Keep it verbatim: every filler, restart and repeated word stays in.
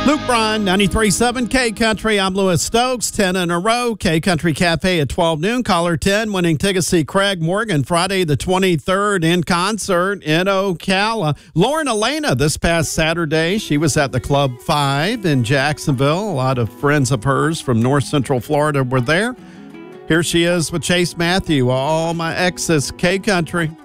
Luke Bryan, ninety-three point seven K Country. I'm Lewis Stokes, ten in a row. K Country Cafe at twelve noon. Caller ten, winning tickets to see Craig Morgan Friday the twenty-third in concert in Ocala. Lauren Elena this past Saturday, she was at the Club five in Jacksonville. A lot of friends of hers from North Central Florida were there. Here she is with Chase Matthew, All My Exes, K Country.